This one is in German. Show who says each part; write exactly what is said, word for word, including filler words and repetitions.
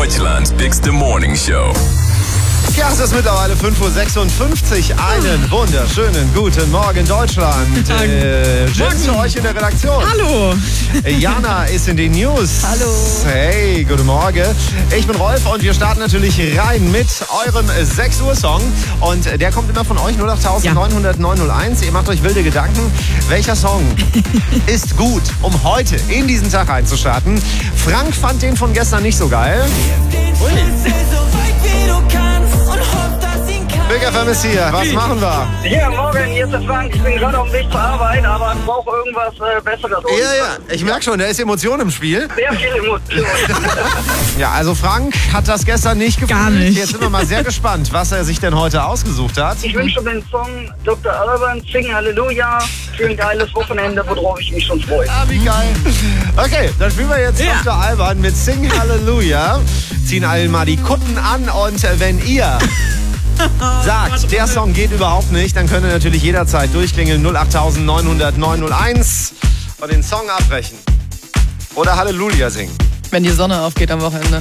Speaker 1: Deutschland's biggest morning show.
Speaker 2: Ja, es ist mittlerweile fünf Uhr sechsundfünfzig. Einen wunderschönen guten Morgen, Deutschland. Äh, Jim zu euch in der Redaktion.
Speaker 3: Hallo.
Speaker 2: Jana ist in den News.
Speaker 3: Hallo.
Speaker 2: Hey, guten Morgen. Ich bin Rolf und wir starten natürlich rein mit eurem sechs Uhr Song. Und der kommt immer von euch, null acht neun null null neun null eins. Ihr macht euch wilde Gedanken. Welcher Song ist gut, um heute in diesen Tag reinzustarten? Frank fand den von gestern nicht so geil. Ui. Big F M ist hier. Was machen wir?
Speaker 4: Ja, morgen, hier ist der Frank. Ich bin gerade auf dem Weg zur Arbeit, aber ich brauche irgendwas äh, Besseres.
Speaker 2: Ja, ja, ich merke schon, da ist Emotion im Spiel.
Speaker 4: Sehr viel Emotion.
Speaker 2: Ja, also Frank hat das gestern nicht gefühlt.
Speaker 3: Gar nicht.
Speaker 2: Jetzt sind wir mal sehr gespannt, was er sich denn heute ausgesucht hat.
Speaker 4: Ich wünsche den Song Doktor Alban, Sing Halleluja, für ein geiles Wochenende, worauf ich mich schon freue.
Speaker 2: Ah, wie geil. Okay, dann spielen wir jetzt
Speaker 3: Ja.
Speaker 2: Doktor Alban mit Sing Halleluja. Ziehen allen mal die Kutten an und äh, wenn ihr sagt, der Song geht überhaupt nicht, dann könnt ihr natürlich jederzeit durchklingeln null acht neun null null neun null eins und den Song abbrechen. Oder Halleluja singen.
Speaker 3: Wenn die Sonne aufgeht am Wochenende.